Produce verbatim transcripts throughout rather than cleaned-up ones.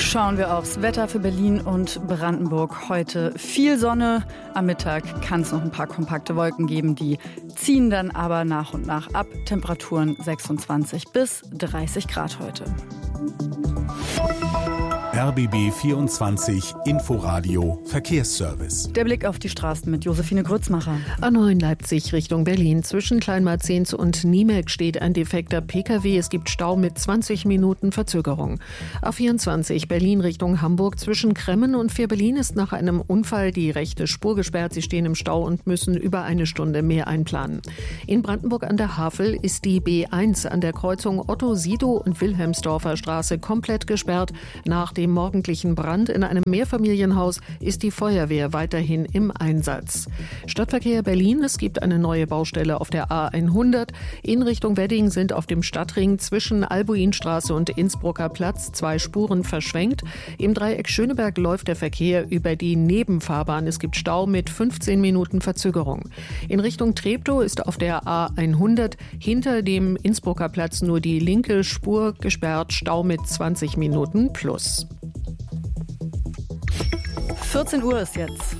Schauen wir aufs Wetter für Berlin und Brandenburg. Heute viel Sonne. Am Mittag kann es noch ein paar kompakte Wolken geben. Die ziehen dann aber nach und nach ab. Temperaturen sechsundzwanzig bis dreißig Grad heute. R B B vierundzwanzig Inforadio Verkehrsservice. Der Blick auf die Straßen mit Josephine Grützmacher. A neun Leipzig Richtung Berlin. Zwischen Kleinmarzens und Niemelk steht ein defekter Pkw. Es gibt Stau mit zwanzig Minuten Verzögerung. A vierundzwanzig Berlin Richtung Hamburg. Zwischen Kremmen und Fehrbellin ist nach einem Unfall die rechte Spur gesperrt. Sie stehen im Stau und müssen über eine Stunde mehr einplanen. In Brandenburg an der Havel ist die B eins an der Kreuzung Otto-Sidow und Wilhelmsdorfer Straße komplett gesperrt. Nach dem morgendlichen Brand in einem Mehrfamilienhaus ist die Feuerwehr weiterhin im Einsatz. Stadtverkehr Berlin, es gibt eine neue Baustelle auf der A hundert. In Richtung Wedding sind auf dem Stadtring zwischen Albuinstraße und Innsbrucker Platz zwei Spuren verschwenkt. Im Dreieck Schöneberg läuft der Verkehr über die Nebenfahrbahn. Es gibt Stau mit fünfzehn Minuten Verzögerung. In Richtung Treptow ist auf der A hundert hinter dem Innsbrucker Platz nur die linke Spur gesperrt. Stau mit zwanzig Minuten plus. vierzehn Uhr ist jetzt.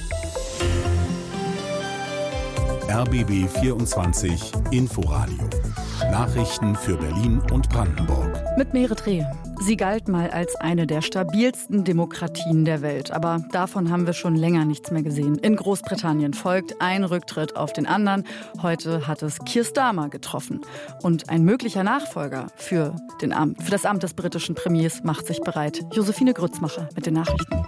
R B B vierundzwanzig Inforadio. Nachrichten für Berlin und Brandenburg. Mit Merit Reh. Sie galt mal als eine der stabilsten Demokratien der Welt. Aber davon haben wir schon länger nichts mehr gesehen. In Großbritannien folgt ein Rücktritt auf den anderen. Heute hat es Keir Starmer getroffen. Und ein möglicher Nachfolger für, den Amt, für das Amt des britischen Premiers macht sich bereit. Josephine Grützmacher mit den Nachrichten.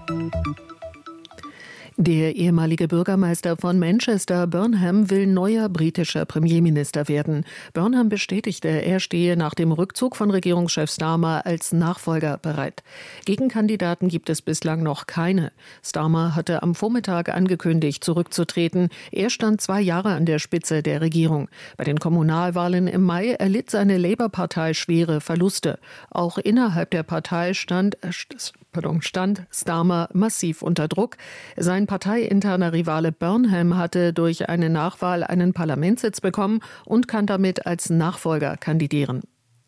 Der ehemalige Bürgermeister von Manchester, Burnham, will neuer britischer Premierminister werden. Burnham bestätigte, er stehe nach dem Rückzug von Regierungschef Starmer als Nachfolger bereit. Gegenkandidaten gibt es bislang noch keine. Starmer hatte am Vormittag angekündigt, zurückzutreten. Er stand zwei Jahre an der Spitze der Regierung. Bei den Kommunalwahlen im Mai erlitt seine Labour-Partei schwere Verluste. Auch innerhalb der Partei stand, pardon, stand Starmer massiv unter Druck. Sein parteiinterner Rivale Burnham hatte durch eine Nachwahl einen Parlamentssitz bekommen und kann damit als Nachfolger kandidieren.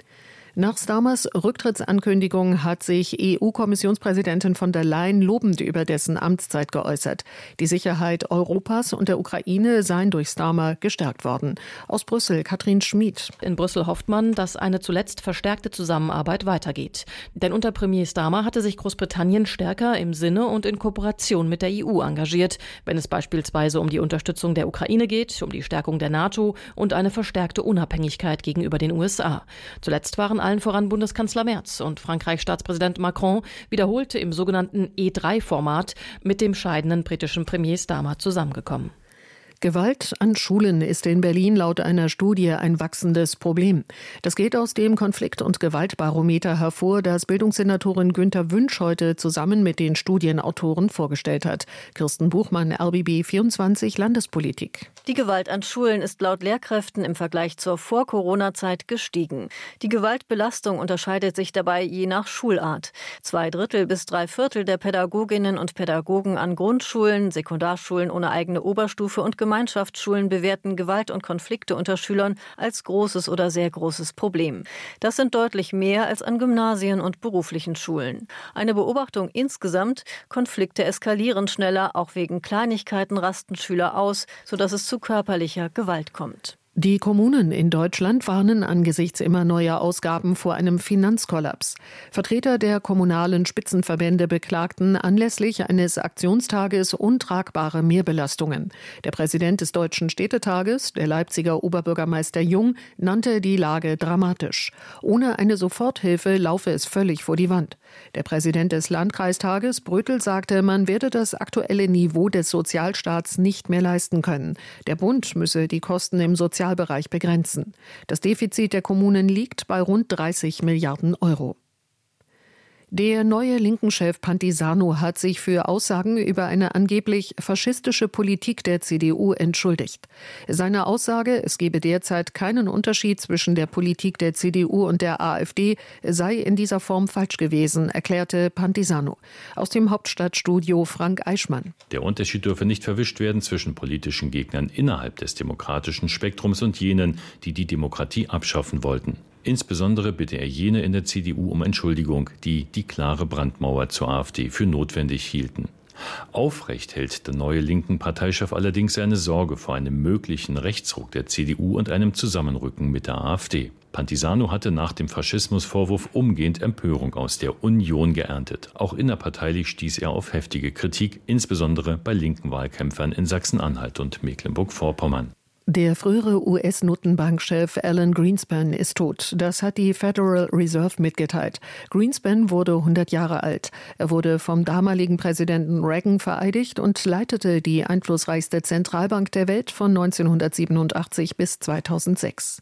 Nach Starmers Rücktrittsankündigung hat sich E U-Kommissionspräsidentin von der Leyen lobend über dessen Amtszeit geäußert. Die Sicherheit Europas und der Ukraine seien durch Starmer gestärkt worden. Aus Brüssel, Katrin Schmid. In Brüssel hofft man, dass eine zuletzt verstärkte Zusammenarbeit weitergeht. Denn unter Premier Starmer hatte sich Großbritannien stärker im Sinne und in Kooperation mit der E U engagiert, wenn es beispielsweise um die Unterstützung der Ukraine geht, um die Stärkung der NATO und eine verstärkte Unabhängigkeit gegenüber den U S A. Zuletzt waren allen voran Bundeskanzler Merz und Frankreichs Staatspräsident Macron wiederholte im sogenannten E drei Format mit dem scheidenden britischen Premier Starmer zusammengekommen. Gewalt an Schulen ist in Berlin laut einer Studie ein wachsendes Problem. Das geht aus dem Konflikt- und Gewaltbarometer hervor, das Bildungssenatorin Günther Wünsch heute zusammen mit den Studienautoren vorgestellt hat. Kirsten Buchmann, R B B vierundzwanzig Landespolitik. Die Gewalt an Schulen ist laut Lehrkräften im Vergleich zur Vor-Corona-Zeit gestiegen. Die Gewaltbelastung unterscheidet sich dabei je nach Schulart. Zwei Drittel bis drei Viertel der Pädagoginnen und Pädagogen an Grundschulen, Sekundarschulen ohne eigene Oberstufe und Gemeinschaftsschulen bewerten Gewalt und Konflikte unter Schülern als großes oder sehr großes Problem. Das sind deutlich mehr als an Gymnasien und beruflichen Schulen. Eine Beobachtung insgesamt: Konflikte eskalieren schneller, auch wegen Kleinigkeiten rasten Schüler aus, sodass es zu körperlicher Gewalt kommt. Die Kommunen in Deutschland warnen angesichts immer neuer Ausgaben vor einem Finanzkollaps. Vertreter der kommunalen Spitzenverbände beklagten anlässlich eines Aktionstages untragbare Mehrbelastungen. Der Präsident des Deutschen Städtetages, der Leipziger Oberbürgermeister Jung, nannte die Lage dramatisch. Ohne eine Soforthilfe laufe es völlig vor die Wand. Der Präsident des Landkreistages, Brötel, sagte, man werde das aktuelle Niveau des Sozialstaats nicht mehr leisten können. Der Bund müsse die Kosten im Sozialbereich begrenzen. Das Defizit der Kommunen liegt bei rund dreißig Milliarden Euro. Der neue linken Chef Pantisano hat sich für Aussagen über eine angeblich faschistische Politik der C D U entschuldigt. Seine Aussage, es gebe derzeit keinen Unterschied zwischen der Politik der C D U und der AfD, sei in dieser Form falsch gewesen, erklärte Pantisano. Aus dem Hauptstadtstudio Frank Eichmann. Der Unterschied dürfe nicht verwischt werden zwischen politischen Gegnern innerhalb des demokratischen Spektrums und jenen, die die Demokratie abschaffen wollten. Insbesondere bitte er jene in der C D U um Entschuldigung, die die klare Brandmauer zur AfD für notwendig hielten. Aufrecht hält der neue linken Parteichef allerdings seine Sorge vor einem möglichen Rechtsruck der C D U und einem Zusammenrücken mit der AfD. Pantisano hatte nach dem Faschismusvorwurf umgehend Empörung aus der Union geerntet. Auch innerparteilich stieß er auf heftige Kritik, insbesondere bei linken Wahlkämpfern in Sachsen-Anhalt und Mecklenburg-Vorpommern. Der frühere U S-Notenbankchef Alan Greenspan ist tot. Das hat die Federal Reserve mitgeteilt. Greenspan wurde hundert Jahre alt. Er wurde vom damaligen Präsidenten Reagan vereidigt und leitete die einflussreichste Zentralbank der Welt von neunzehnhundertsiebenundachtzig bis zweitausendsechs.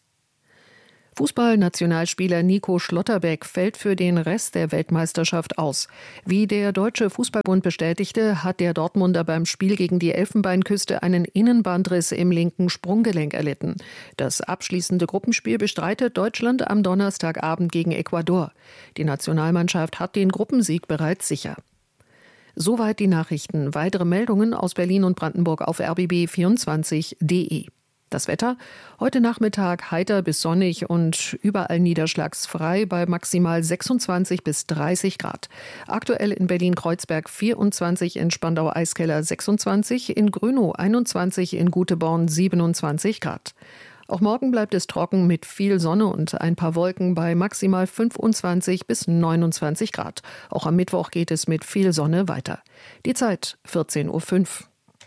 Fußballnationalspieler Nico Schlotterbeck fällt für den Rest der Weltmeisterschaft aus. Wie der Deutsche Fußballbund bestätigte, hat der Dortmunder beim Spiel gegen die Elfenbeinküste einen Innenbandriss im linken Sprunggelenk erlitten. Das abschließende Gruppenspiel bestreitet Deutschland am Donnerstagabend gegen Ecuador. Die Nationalmannschaft hat den Gruppensieg bereits sicher. Soweit die Nachrichten. Weitere Meldungen aus Berlin und Brandenburg auf r b b vierundzwanzig punkt d e. Das Wetter: Heute Nachmittag heiter bis sonnig und überall niederschlagsfrei bei maximal sechsundzwanzig bis dreißig Grad. Aktuell in Berlin-Kreuzberg vierundzwanzig, in Spandau-Eiskeller sechsundzwanzig, in Grünow einundzwanzig, in Guteborn siebenundzwanzig Grad. Auch morgen bleibt es trocken mit viel Sonne und ein paar Wolken bei maximal fünfundzwanzig bis neunundzwanzig Grad. Auch am Mittwoch geht es mit viel Sonne weiter. Die Zeit vierzehn Uhr fünf.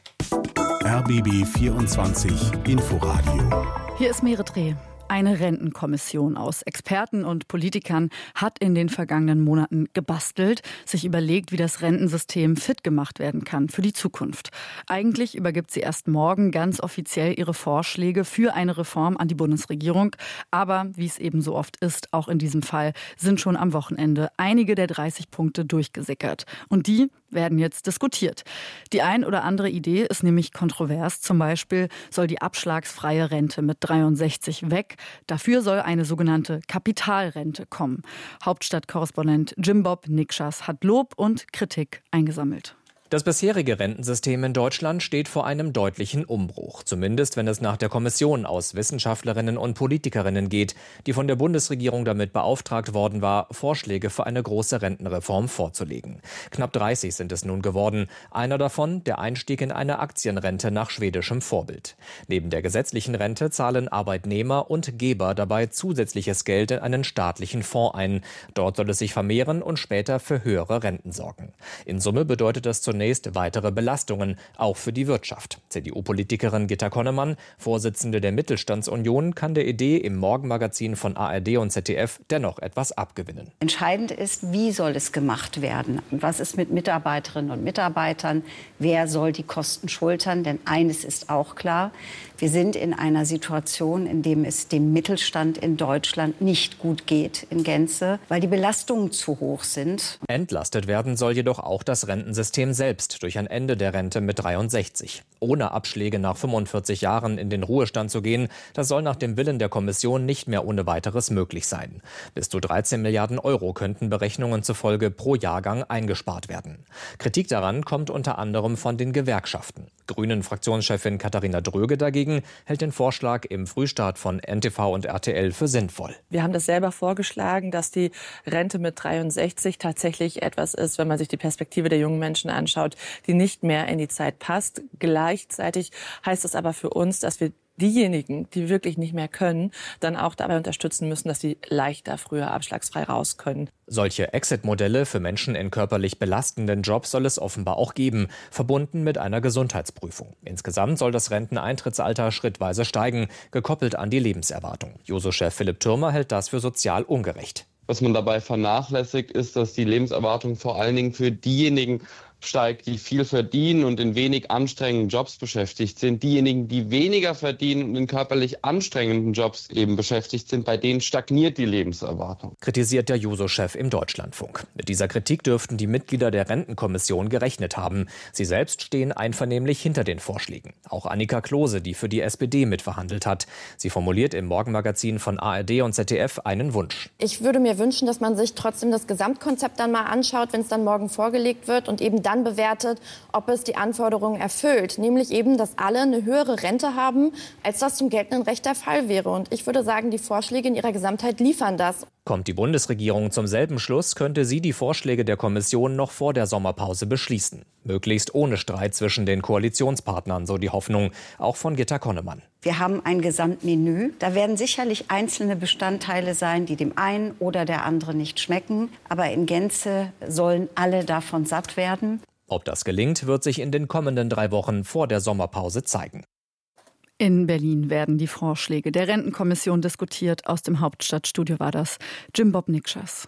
R B B vierundzwanzig Inforadio. Hier ist Meredre. Eine Rentenkommission aus Experten und Politikern hat in den vergangenen Monaten gebastelt, sich überlegt, wie das Rentensystem fit gemacht werden kann für die Zukunft. Eigentlich übergibt sie erst morgen ganz offiziell ihre Vorschläge für eine Reform an die Bundesregierung. Aber wie es eben so oft ist, auch in diesem Fall, sind schon am Wochenende einige der dreißig Punkte durchgesickert. Und die werden jetzt diskutiert. Die ein oder andere Idee ist nämlich kontrovers. Zum Beispiel soll die abschlagsfreie Rente mit dreiundsechzig weg. Dafür soll eine sogenannte Kapitalrente kommen. Hauptstadtkorrespondent Jim Bob Nikschas hat Lob und Kritik eingesammelt. Das bisherige Rentensystem in Deutschland steht vor einem deutlichen Umbruch. Zumindest wenn es nach der Kommission aus Wissenschaftlerinnen und Politikerinnen geht, die von der Bundesregierung damit beauftragt worden war, Vorschläge für eine große Rentenreform vorzulegen. Knapp dreißig sind es nun geworden. Einer davon der Einstieg in eine Aktienrente nach schwedischem Vorbild. Neben der gesetzlichen Rente zahlen Arbeitnehmer und Geber dabei zusätzliches Geld in einen staatlichen Fonds ein. Dort soll es sich vermehren und später für höhere Renten sorgen. In Summe bedeutet das zunächst weitere Belastungen, auch für die Wirtschaft. C D U-Politikerin Gitta Connemann, Vorsitzende der Mittelstandsunion, kann der Idee im Morgenmagazin von A R D und Z D F dennoch etwas abgewinnen. Entscheidend ist, wie soll es gemacht werden? Was ist mit Mitarbeiterinnen und Mitarbeitern? Wer soll die Kosten schultern? Denn eines ist auch klar: Wir sind in einer Situation, in der es dem Mittelstand in Deutschland nicht gut geht in Gänze, weil die Belastungen zu hoch sind. Entlastet werden soll jedoch auch das Rentensystem selbst durch ein Ende der Rente mit dreiundsechzig. Ohne Abschläge nach fünfundvierzig Jahren in den Ruhestand zu gehen, das soll nach dem Willen der Kommission nicht mehr ohne weiteres möglich sein. Bis zu dreizehn Milliarden Euro könnten Berechnungen zufolge pro Jahrgang eingespart werden. Kritik daran kommt unter anderem von den Gewerkschaften. Grünen-Fraktionschefin Katharina Dröge dagegen hält den Vorschlag im Frühstart von N T V und R T L für sinnvoll. Wir haben das selber vorgeschlagen, dass die Rente mit dreiundsechzig tatsächlich etwas ist, wenn man sich die Perspektive der jungen Menschen anschaut, die nicht mehr in die Zeit passt. Gleichzeitig heißt es aber für uns, dass wir diejenigen, die wirklich nicht mehr können, dann auch dabei unterstützen müssen, dass sie leichter früher abschlagsfrei raus können. Solche Exit-Modelle für Menschen in körperlich belastenden Jobs soll es offenbar auch geben, verbunden mit einer Gesundheitsprüfung. Insgesamt soll das Renteneintrittsalter schrittweise steigen, gekoppelt an die Lebenserwartung. Juso-Chef Philipp Thürmer hält das für sozial ungerecht. Was man dabei vernachlässigt, ist, dass die Lebenserwartung vor allen Dingen für diejenigen steigt, die viel verdienen und in wenig anstrengenden Jobs beschäftigt sind. Diejenigen, die weniger verdienen und in körperlich anstrengenden Jobs eben beschäftigt sind, bei denen stagniert die Lebenserwartung. Kritisiert der Juso-Chef im Deutschlandfunk. Mit dieser Kritik dürften die Mitglieder der Rentenkommission gerechnet haben. Sie selbst stehen einvernehmlich hinter den Vorschlägen. Auch Annika Klose, die für die S P D mitverhandelt hat. Sie formuliert im Morgenmagazin von A R D und Z D F einen Wunsch. Ich würde mir wünschen, dass man sich trotzdem das Gesamtkonzept dann mal anschaut, wenn es dann morgen vorgelegt wird und eben dann dann bewertet, ob es die Anforderungen erfüllt. Nämlich eben, dass alle eine höhere Rente haben, als das zum geltenden Recht der Fall wäre. Und ich würde sagen, die Vorschläge in ihrer Gesamtheit liefern das. Kommt die Bundesregierung zum selben Schluss, könnte sie die Vorschläge der Kommission noch vor der Sommerpause beschließen. Möglichst ohne Streit zwischen den Koalitionspartnern, so die Hoffnung, auch von Gitta Konnemann. Wir haben ein Gesamtmenü. Da werden sicherlich einzelne Bestandteile sein, die dem einen oder der anderen nicht schmecken. Aber in Gänze sollen alle davon satt werden. Ob das gelingt, wird sich in den kommenden drei Wochen vor der Sommerpause zeigen. In Berlin werden die Vorschläge der Rentenkommission diskutiert. Aus dem Hauptstadtstudio war das Jim Bob Nikschas.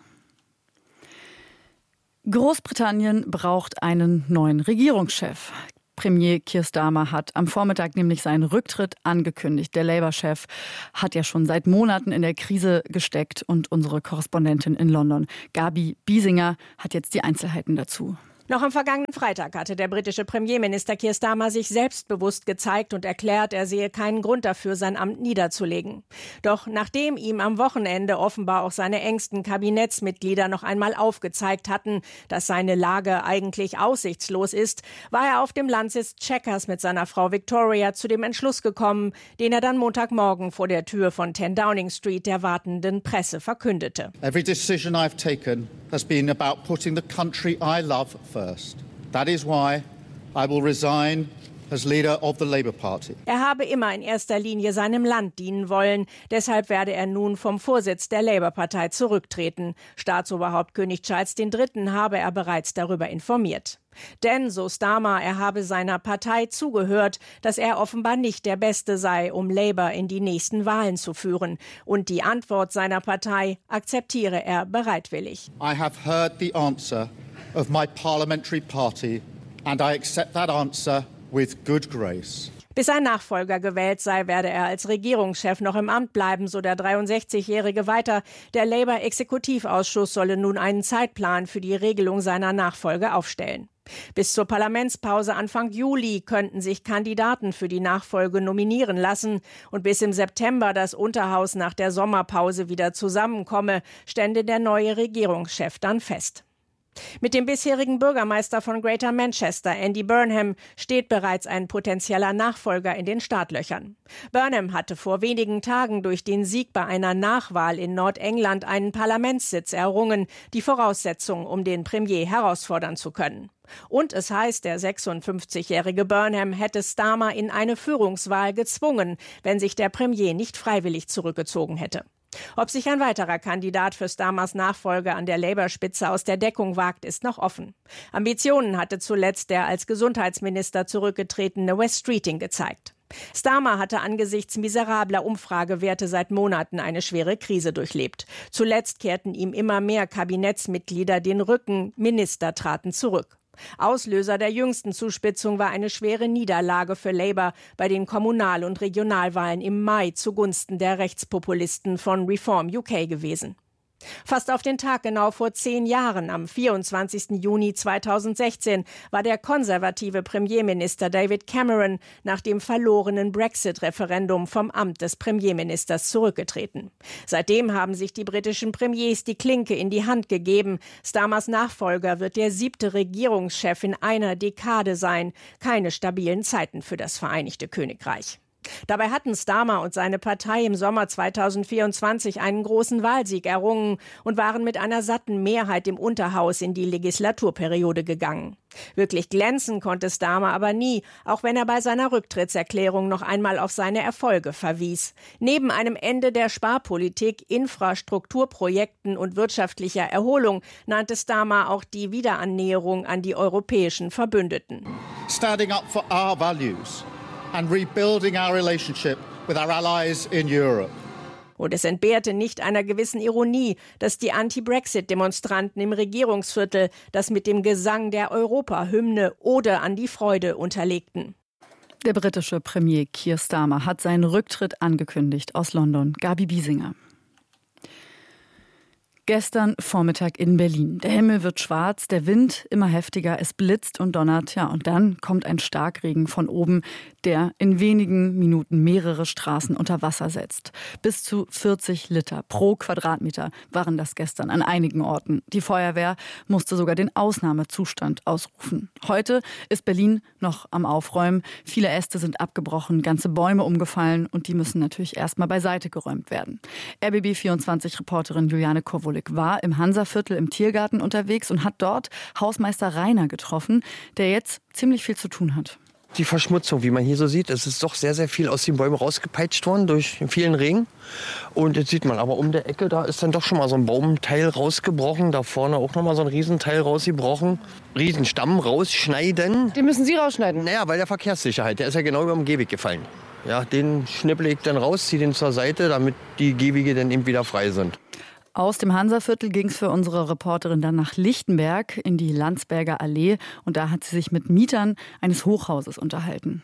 Großbritannien braucht einen neuen Regierungschef. Premier Keir Starmer hat am Vormittag nämlich seinen Rücktritt angekündigt. Der Labour-Chef hat ja schon seit Monaten in der Krise gesteckt und unsere Korrespondentin in London, Gabi Biesinger, hat jetzt die Einzelheiten dazu. Noch am vergangenen Freitag hatte der britische Premierminister Keir Starmer sich selbstbewusst gezeigt und erklärt, er sehe keinen Grund dafür, sein Amt niederzulegen. Doch nachdem ihm am Wochenende offenbar auch seine engsten Kabinettsmitglieder noch einmal aufgezeigt hatten, dass seine Lage eigentlich aussichtslos ist, war er auf dem Landsitz Chequers mit seiner Frau Victoria zu dem Entschluss gekommen, den er dann Montagmorgen vor der Tür von zehn Downing Street der wartenden Presse verkündete. Every decision I've taken has been about putting the country I love first. That is why I will resign as leader of the Labour Party. Er habe immer in erster Linie seinem Land dienen wollen. Deshalb werde er nun vom Vorsitz der Labour-Partei zurücktreten. Staatsoberhaupt König Charles der Dritte habe er bereits darüber informiert. Denn, so Starmer, er habe seiner Partei zugehört, dass er offenbar nicht der Beste sei, um Labour in die nächsten Wahlen zu führen. Und die Antwort seiner Partei akzeptiere er bereitwillig. I have heard the answer of my parliamentary party and I accept that answer with good grace. Bis ein Nachfolger gewählt sei, werde er als Regierungschef noch im Amt bleiben, so der dreiundsechzigjährige weiter. Der Labour-Exekutivausschuss solle nun einen Zeitplan für die Regelung seiner Nachfolge aufstellen. Bis zur Parlamentspause Anfang Juli könnten sich Kandidaten für die Nachfolge nominieren lassen. Und bis im September das Unterhaus nach der Sommerpause wieder zusammenkomme, stände der neue Regierungschef dann fest. Mit dem bisherigen Bürgermeister von Greater Manchester, Andy Burnham, steht bereits ein potenzieller Nachfolger in den Startlöchern. Burnham hatte vor wenigen Tagen durch den Sieg bei einer Nachwahl in Nordengland einen Parlamentssitz errungen, die Voraussetzung, um den Premier herausfordern zu können. Und es heißt, der sechsundfünfzigjährige Burnham hätte Starmer in eine Führungswahl gezwungen, wenn sich der Premier nicht freiwillig zurückgezogen hätte. Ob sich ein weiterer Kandidat für Starmers Nachfolge an der Labour-Spitze aus der Deckung wagt, ist noch offen. Ambitionen hatte zuletzt der als Gesundheitsminister zurückgetretene Wes Streeting gezeigt. Starmer hatte angesichts miserabler Umfragewerte seit Monaten eine schwere Krise durchlebt. Zuletzt kehrten ihm immer mehr Kabinettsmitglieder den Rücken, Minister traten zurück. Auslöser der jüngsten Zuspitzung war eine schwere Niederlage für Labour bei den Kommunal- und Regionalwahlen im Mai zugunsten der Rechtspopulisten von Reform U K gewesen. Fast auf den Tag genau vor zehn Jahren, am vierundzwanzigsten Juni zweitausendsechzehn, war der konservative Premierminister David Cameron nach dem verlorenen Brexit-Referendum vom Amt des Premierministers zurückgetreten. Seitdem haben sich die britischen Premiers die Klinke in die Hand gegeben. Starmers Nachfolger wird der siebte Regierungschef in einer Dekade sein. Keine stabilen Zeiten für das Vereinigte Königreich. Dabei hatten Starmer und seine Partei im Sommer zweitausendvierundzwanzig einen großen Wahlsieg errungen und waren mit einer satten Mehrheit im Unterhaus in die Legislaturperiode gegangen. Wirklich glänzen konnte Starmer aber nie, auch wenn er bei seiner Rücktrittserklärung noch einmal auf seine Erfolge verwies. Neben einem Ende der Sparpolitik, Infrastrukturprojekten und wirtschaftlicher Erholung nannte Starmer auch die Wiederannäherung an die europäischen Verbündeten. Standing up for our values and rebuilding our relationship with our allies in Europe. Und es entbehrte nicht einer gewissen Ironie, dass die Anti-Brexit-Demonstranten im Regierungsviertel das mit dem Gesang der Europahymne Ode an die Freude unterlegten. Der britische Premier Keir Starmer hat seinen Rücktritt angekündigt. Aus London, Gabi Biesinger. Gestern Vormittag in Berlin. Der Himmel wird schwarz, der Wind immer heftiger, es blitzt und donnert. Ja, und dann kommt ein Starkregen von oben, der in wenigen Minuten mehrere Straßen unter Wasser setzt. Bis zu vierzig Liter pro Quadratmeter waren das gestern an einigen Orten. Die Feuerwehr musste sogar den Ausnahmezustand ausrufen. Heute ist Berlin noch am Aufräumen. Viele Äste sind abgebrochen, ganze Bäume umgefallen und die müssen natürlich erstmal beiseite geräumt werden. R B B vierundzwanzig-Reporterin Juliane Kowulik war im Hansaviertel im Tiergarten unterwegs und hat dort Hausmeister Rainer getroffen, der jetzt ziemlich viel zu tun hat. Die Verschmutzung, wie man hier so sieht, es ist doch sehr, sehr viel aus den Bäumen rausgepeitscht worden durch vielen Regen. Und jetzt sieht man aber um der Ecke, da ist dann doch schon mal so ein Baumteil rausgebrochen. Da vorne auch noch mal so ein Riesenteil rausgebrochen. Riesenstamm rausschneiden. Den müssen Sie rausschneiden? Naja, weil der Verkehrssicherheit, der ist ja genau über dem Gehweg gefallen. Ja, den schnippel ich dann raus, ziehe den zur Seite, damit die Gehwege dann eben wieder frei sind. Aus dem Hansaviertel ging es für unsere Reporterin dann nach Lichtenberg in die Landsberger Allee. Und da hat sie sich mit Mietern eines Hochhauses unterhalten.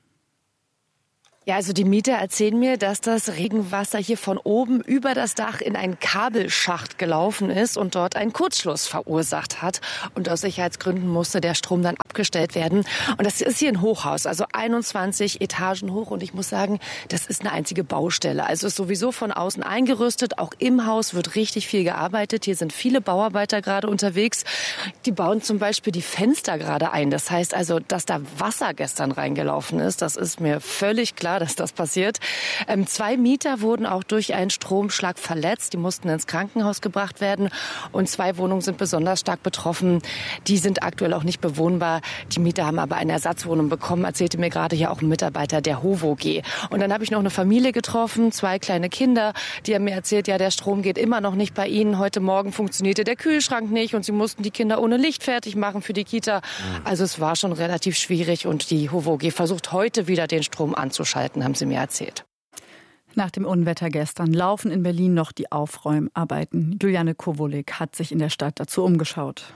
Ja, also die Mieter erzählen mir, dass das Regenwasser hier von oben über das Dach in einen Kabelschacht gelaufen ist und dort einen Kurzschluss verursacht hat. Und aus Sicherheitsgründen musste der Strom dann abgestellt werden. Und das ist hier ein Hochhaus, also einundzwanzig Etagen hoch. Und ich muss sagen, das ist eine einzige Baustelle. Also ist sowieso von außen eingerüstet. Auch im Haus wird richtig viel gearbeitet. Hier sind viele Bauarbeiter gerade unterwegs. Die bauen zum Beispiel die Fenster gerade ein. Das heißt also, dass da Wasser gestern reingelaufen ist, das ist mir völlig klar, dass das passiert. Ähm, zwei Mieter wurden auch durch einen Stromschlag verletzt. Die mussten ins Krankenhaus gebracht werden. Und zwei Wohnungen sind besonders stark betroffen. Die sind aktuell auch nicht bewohnbar. Die Mieter haben aber eine Ersatzwohnung bekommen, erzählte mir gerade hier auch ein Mitarbeiter der HOVOG. Und dann habe ich noch eine Familie getroffen, zwei kleine Kinder. Die haben mir erzählt, ja, der Strom geht immer noch nicht bei ihnen. Heute Morgen funktionierte der Kühlschrank nicht und sie mussten die Kinder ohne Licht fertig machen für die Kita. Also es war schon relativ schwierig und die HOVOG versucht heute wieder den Strom anzuschalten, haben sie mir erzählt. Nach dem Unwetter gestern laufen in Berlin noch die Aufräumarbeiten. Juliane Kowulik hat sich in der Stadt dazu umgeschaut.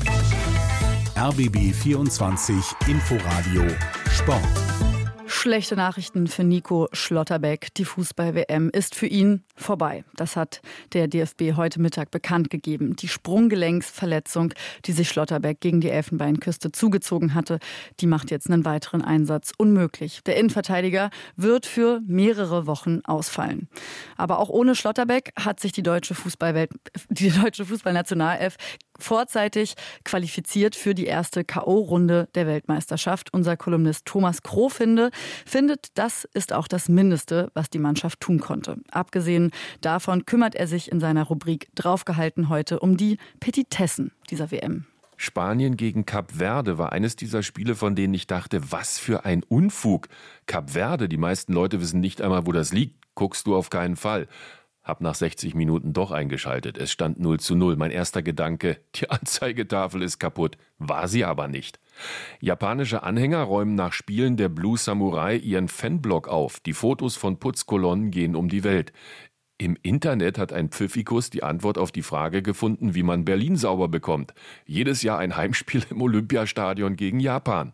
R B B vierundzwanzig Inforadio Sport. Schlechte Nachrichten für Nico Schlotterbeck. Die Fußball-W M ist für ihn vorbei. Das hat der D F B heute Mittag bekannt gegeben. Die Sprunggelenksverletzung, die sich Schlotterbeck gegen die Elfenbeinküste zugezogen hatte, die macht jetzt einen weiteren Einsatz unmöglich. Der Innenverteidiger wird für mehrere Wochen ausfallen. Aber auch ohne Schlotterbeck hat sich die deutsche Fußballwelt, die deutsche Fußballnationalelf vorzeitig qualifiziert für die erste K O-Runde der Weltmeisterschaft. Unser Kolumnist Thomas Krohfinde findet, das ist auch das Mindeste, was die Mannschaft tun konnte. Abgesehen davon kümmert er sich in seiner Rubrik Draufgehalten heute um die Petitessen dieser W M. Spanien gegen Kap Verde war eines dieser Spiele, von denen ich dachte, was für ein Unfug. Kap Verde, die meisten Leute wissen nicht einmal, wo das liegt. Guckst du auf keinen Fall. Hab nach sechzig Minuten doch eingeschaltet. Es stand null zu null. Mein erster Gedanke, die Anzeigetafel ist kaputt. War sie aber nicht. Japanische Anhänger räumen nach Spielen der Blue Samurai ihren Fanblock auf. Die Fotos von Putzkolonnen gehen um die Welt. Im Internet hat ein Pfiffikus die Antwort auf die Frage gefunden, wie man Berlin sauber bekommt. Jedes Jahr ein Heimspiel im Olympiastadion gegen Japan.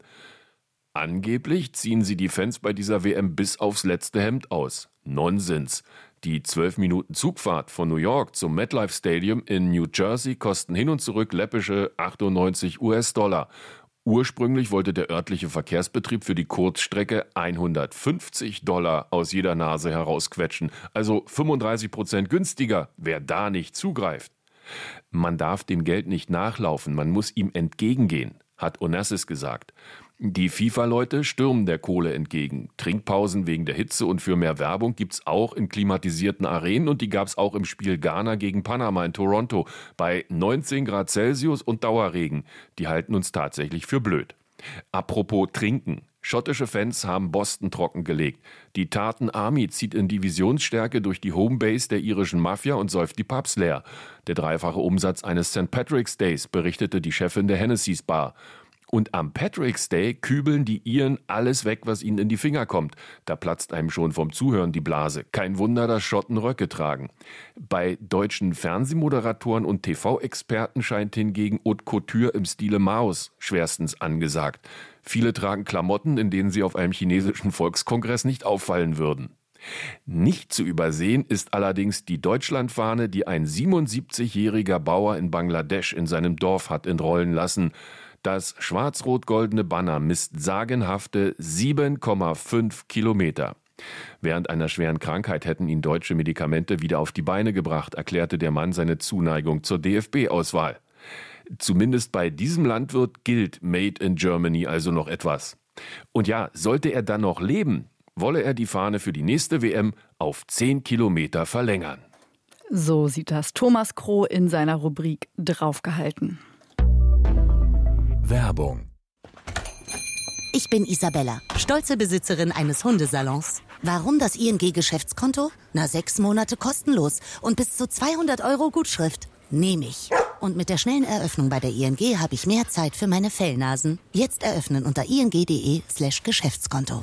Angeblich ziehen sie die Fans bei dieser W M bis aufs letzte Hemd aus. Nonsens. Die zwölf Minuten Zugfahrt von New York zum MetLife Stadium in New Jersey kosten hin und zurück läppische achtundneunzig US-Dollar. Ursprünglich wollte der örtliche Verkehrsbetrieb für die Kurzstrecke hundertfünfzig Dollar aus jeder Nase herausquetschen. Also fünfunddreißig Prozent günstiger, wer da nicht zugreift. Man darf dem Geld nicht nachlaufen, man muss ihm entgegengehen, hat Onassis gesagt. Die FIFA-Leute stürmen der Kohle entgegen. Trinkpausen wegen der Hitze und für mehr Werbung gibt's auch in klimatisierten Arenen und die gab's auch im Spiel Ghana gegen Panama in Toronto bei neunzehn Grad Celsius und Dauerregen. Die halten uns tatsächlich für blöd. Apropos Trinken. Schottische Fans haben Boston trockengelegt. Die Tartan Army zieht in Divisionsstärke durch die Homebase der irischen Mafia und säuft die Pubs leer. Der dreifache Umsatz eines Sankt Patrick's Days, berichtete die Chefin der Hennessy's Bar. Und am Patrick's Day kübeln die Iren alles weg, was ihnen in die Finger kommt. Da platzt einem schon vom Zuhören die Blase. Kein Wunder, dass Schotten Röcke tragen. Bei deutschen Fernsehmoderatoren und T V-Experten scheint hingegen Haute Couture im Stile Maos schwerstens angesagt. Viele tragen Klamotten, in denen sie auf einem chinesischen Volkskongress nicht auffallen würden. Nicht zu übersehen ist allerdings die Deutschlandfahne, die ein siebenundsiebzigjähriger Bauer in Bangladesch in seinem Dorf hat entrollen lassen. Das schwarz-rot-goldene Banner misst sagenhafte sieben Komma fünf Kilometer. Während einer schweren Krankheit hätten ihn deutsche Medikamente wieder auf die Beine gebracht, erklärte der Mann seine Zuneigung zur D F B-Auswahl. Zumindest bei diesem Landwirt gilt Made in Germany also noch etwas. Und ja, sollte er dann noch leben, wolle er die Fahne für die nächste W M auf zehn Kilometer verlängern. So sieht das Thomas Kroh in seiner Rubrik Draufgehalten. Werbung. Ich bin Isabella, stolze Besitzerin eines Hundesalons. Warum das I N G-Geschäftskonto? Na, sechs Monate kostenlos und bis zu zweihundert Euro Gutschrift. Nehme ich. Und mit der schnellen Eröffnung bei der I N G habe ich mehr Zeit für meine Fellnasen. Jetzt eröffnen unter ing.de slash Geschäftskonto.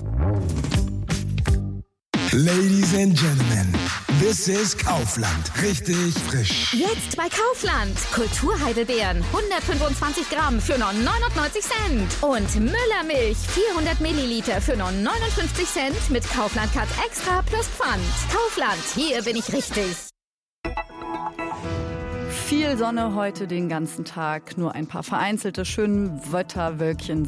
Ladies and Gentlemen, this is Kaufland. Richtig frisch. Jetzt bei Kaufland. Kulturheidelbeeren, hundertfünfundzwanzig Gramm für nur neunundneunzig Cent. Und Müllermilch, vierhundert Milliliter für nur neunundfünfzig Cent mit Kaufland Cut Extra plus Pfand. Kaufland, hier bin ich richtig. Viel Sonne heute den ganzen Tag, nur ein paar vereinzelte schöne Wetterwölkchen